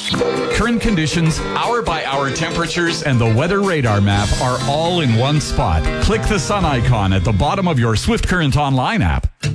Current conditions, hour-by-hour temperatures, and the weather radar map are all in one spot. Click the sun icon at the bottom of your Swift Current Online app.